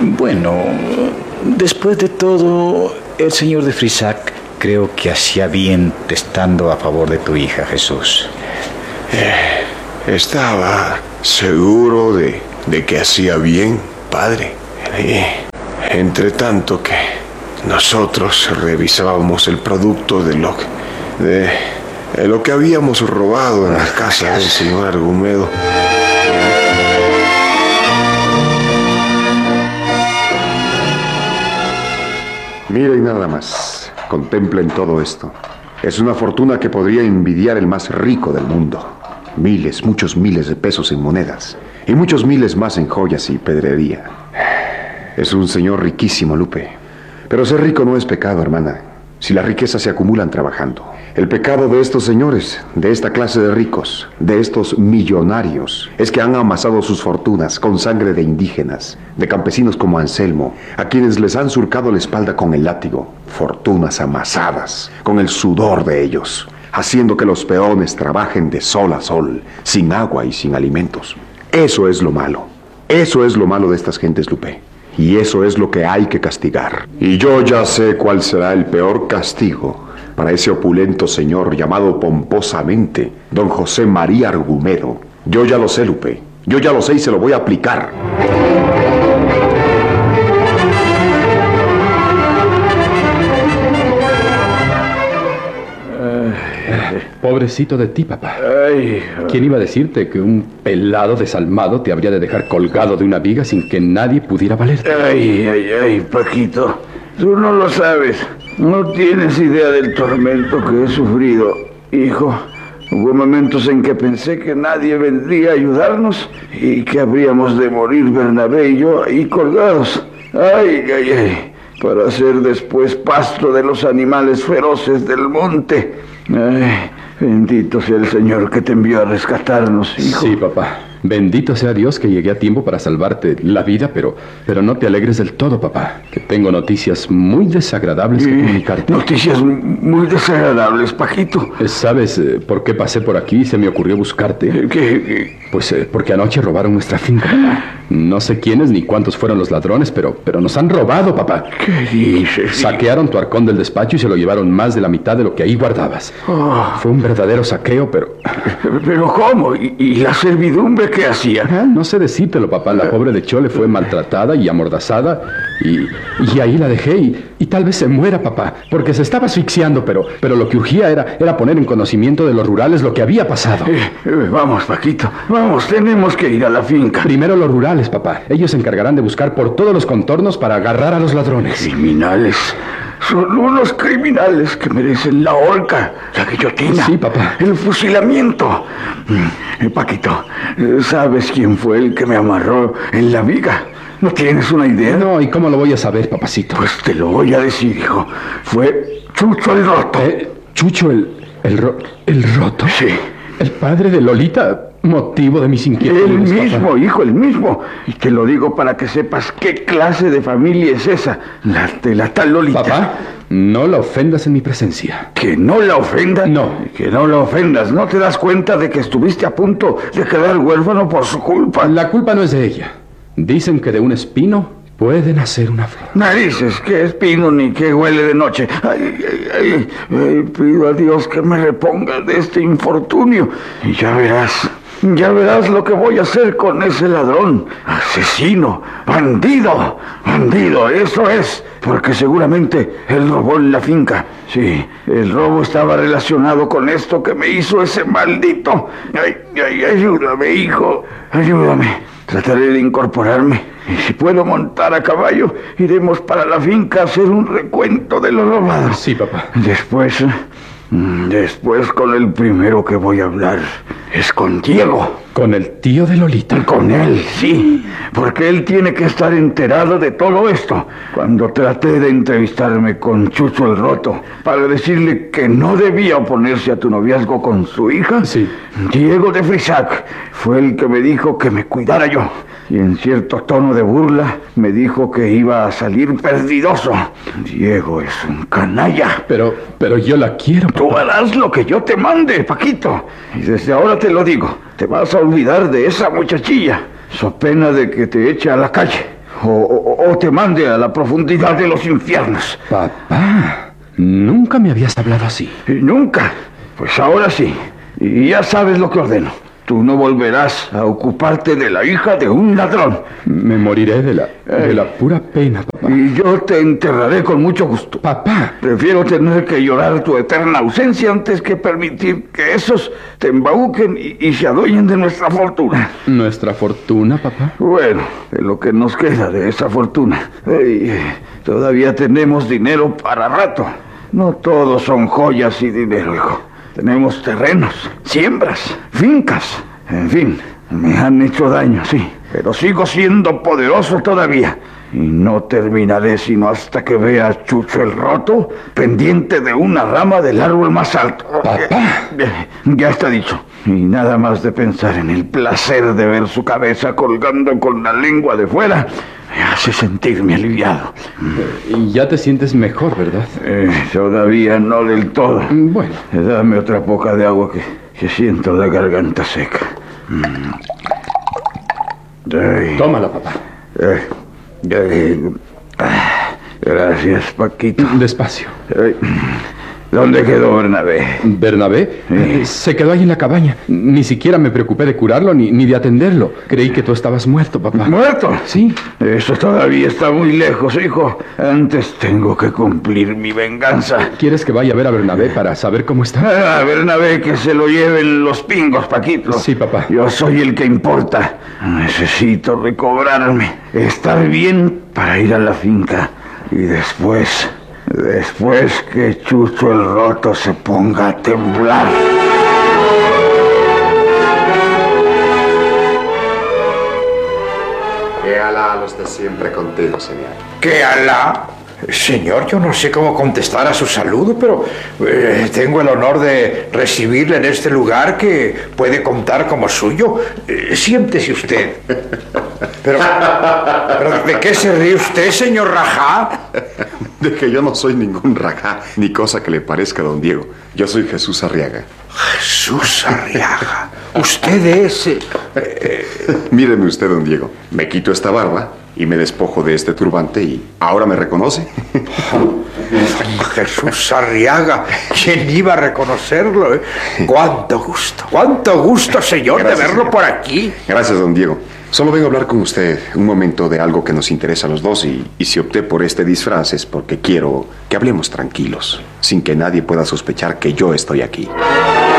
Bueno, después de todo, el señor de Frisac creo que hacía bien estando a favor de tu hija, Jesús. Estaba seguro de que hacía bien, padre. Entre tanto que nosotros revisábamos el producto de lo que habíamos robado en la casa del señor Argumedo. Miren nada más, contemplen todo esto. Es una fortuna que podría envidiar el más rico del mundo. Miles, muchos miles de pesos en monedas. Y muchos miles más en joyas y pedrería. Es un señor riquísimo, Lupe. Pero ser rico no es pecado, hermana, si las riquezas se acumulan trabajando. El pecado de estos señores, de esta clase de ricos, de estos millonarios, es que han amasado sus fortunas con sangre de indígenas, de campesinos como Anselmo, a quienes les han surcado la espalda con el látigo. Fortunas amasadas, con el sudor de ellos, haciendo que los peones trabajen de sol a sol, sin agua y sin alimentos. Eso es lo malo. Eso es lo malo de estas gentes, Lupe. Y eso es lo que hay que castigar. Y yo ya sé cuál será el peor castigo para ese opulento señor llamado pomposamente don José María Argumedo. Yo ya lo sé, Lupe. Yo ya lo sé y se lo voy a aplicar. Pobrecito de ti, papá. Ay. ¿Quién iba a decirte que un pelado desalmado te habría de dejar colgado de una viga sin que nadie pudiera valerte? Ay, Paquito. Tú no lo sabes. No tienes idea del tormento que he sufrido, hijo. Hubo momentos en que pensé que nadie vendría a ayudarnos y que habríamos de morir Bernabé y yo ahí colgados. Ay. Para ser después pasto de los animales feroces del monte. Ay, bendito sea el Señor que te envió a rescatarnos, hijo. Sí, papá. Bendito sea Dios que llegué a tiempo para salvarte la vida, pero no te alegres del todo, papá, que tengo noticias muy desagradables que comunicarte. Noticias muy desagradables, Paquito. ¿Sabes por qué pasé por aquí y se me ocurrió buscarte? ¿Qué? Pues porque anoche robaron nuestra finca, papá. No sé quiénes ni cuántos fueron los ladrones, pero nos han robado, papá. ¿Qué dices? Saquearon tu arcón del despacho y se lo llevaron más de la mitad de lo que ahí guardabas. Fue un verdadero saqueo, pero... ¿Pero cómo? ¿Y la servidumbre qué hacía? No sé decírtelo, papá. La pobre de Chole fue maltratada y amordazada y ahí la dejé y tal vez se muera, papá, porque se estaba asfixiando, pero lo que urgía era poner en conocimiento de los rurales lo que había pasado. Vamos, Paquito, vamos, tenemos que ir a la finca. Primero los rurales, papá. Ellos se encargarán de buscar por todos los contornos para agarrar a los ladrones. ¿Criminales? Son unos criminales que merecen la horca, la guillotina. Sí, papá. El fusilamiento. Paquito, ¿sabes quién fue el que me amarró en la viga? ¿No tienes una idea? No, ¿y cómo lo voy a saber, papacito? Pues te lo voy a decir, hijo. Fue Chucho el Roto. ¿Chucho el Roto? Sí. ¿El padre de Lolita? Motivo de mis inquietudes, El mismo, papá. hijo, el mismo. Y te lo digo para que sepas qué clase de familia es esa, la de la tal Lolita. Papá, no la ofendas en mi presencia. ¿Que no la ofenda? No. Que no la ofendas. ¿No te das cuenta de que estuviste a punto de quedar huérfano por su culpa? La culpa no es de ella. Dicen que de un espino puede nacer una flor. Narices, que espino ni que huele de noche. Ay, pido a Dios que me reponga de este infortunio. Y ya verás lo que voy a hacer con ese ladrón. Asesino, bandido, eso es. Porque seguramente él robó en la finca. Sí, el robo estaba relacionado con esto que me hizo ese maldito. Ay, ayúdame, hijo, ayúdame. Trataré de incorporarme. Y si puedo montar a caballo, iremos para la finca a hacer un recuento de lo robado. Sí, papá. Después con el primero que voy a hablar es con Diego. ¿Con el tío de Lolita? Con él, sí, porque él tiene que estar enterado de todo esto. Cuando traté de entrevistarme con Chucho el Roto para decirle que no debía oponerse a tu noviazgo con su hija, sí, Diego de Frisac fue el que me dijo que me cuidara yo. Y en cierto tono de burla me dijo que iba a salir perdidoso. Diego es un canalla. Pero yo la quiero, papá. Tú harás lo que yo te mande, Paquito. Y desde ahora te lo digo. Te vas a olvidar de esa muchachilla, so pena de que te eche a la calle. o te mande a la profundidad de los infiernos. Papá, nunca me habías hablado así. ¿Y nunca? Pues ahora sí. Y ya sabes lo que ordeno. Tú no volverás a ocuparte de la hija de un ladrón. Me moriré de la pura pena, papá. Y yo te enterraré con mucho gusto. Papá. Prefiero tener que llorar tu eterna ausencia antes que permitir que esos te embauquen y se adueñen de nuestra fortuna. ¿Nuestra fortuna, papá? Bueno, de lo que nos queda de esa fortuna. Todavía tenemos dinero para rato. No todos son joyas y dinero, hijo. Tenemos terrenos, siembras, fincas. En fin, me han hecho daño, sí. Pero sigo siendo poderoso todavía. Y no terminaré sino hasta que vea a Chucho el Roto pendiente de una rama del árbol más alto. ¡Papá! Ya está dicho. Y nada más de pensar en el placer de ver su cabeza colgando con la lengua de fuera, me hace sentirme aliviado. Y ya te sientes mejor, ¿verdad? Todavía no del todo. Bueno. Dame otra poca de agua que siento la garganta seca. Tómala, papá. Gracias, Paquito. Despacio. ¿Dónde quedó Bernabé? ¿Bernabé? Se quedó ahí en la cabaña. Ni siquiera me preocupé de curarlo ni de atenderlo. Creí que tú estabas muerto, papá. ¿Muerto? Sí. Eso todavía está muy lejos, hijo. Antes tengo que cumplir mi venganza. ¿Quieres que vaya a ver a Bernabé para saber cómo está? A Bernabé que se lo lleven los pingos, Paquito. Sí, papá. Yo soy el que importa. Necesito recobrarme, estar bien para ir a la finca. Y después que Chucho el Roto se ponga a temblar. Que Alá lo esté siempre contigo, señor. ¿Qué Alá? Señor, yo no sé cómo contestar a su saludo, pero tengo el honor de recibirle en este lugar que puede contar como suyo. Siéntese usted. Pero ¿de qué se ríe usted, señor Rajá? De que yo no soy ningún rajá, ni cosa que le parezca, don Diego. Yo soy Jesús Arriaga. Jesús Arriaga. Usted es... Míreme usted, don Diego. Me quito esta barba y me despojo de este turbante y ¿ahora me reconoce? Jesús Arriaga. ¿Quién iba a reconocerlo? Cuánto gusto, señor, Gracias, de verlo señor. por aquí. Gracias, don Diego. Solo vengo a hablar con usted un momento de algo que nos interesa a los dos y si opté por este disfraz es porque quiero que hablemos tranquilos, sin que nadie pueda sospechar que yo estoy aquí.